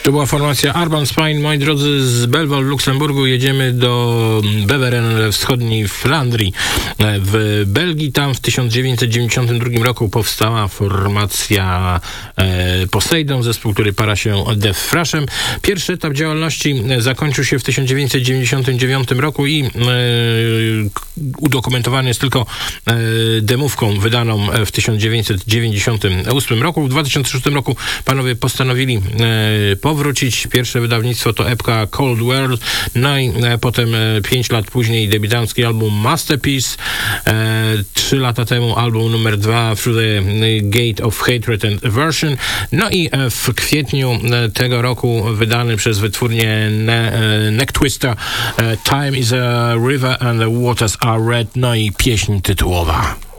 To była formacja Urban Spine. Moi drodzy, z Belval w Luksemburgu jedziemy do Beveren we wschodniej Flandrii w Belgii. Tam w 1992 roku powstała formacja Poseidon, zespół, który para się Death Thrashem. Pierwszy etap działalności zakończył się w 1999 roku i udokumentowany jest tylko demówką wydaną w 1998 roku. W 2006 roku panowie postanowili powrócić. Pierwsze wydawnictwo to epka Cold World, no i potem 5 lat później debiutancki album Masterpiece, 3 lata temu album numer 2 Through the Gate of Hatred and Aversion, no i w kwietniu tego roku wydany przez wytwórnię Neck Twister Time is a River and the Waters are Red, no i pieśń tytułowa.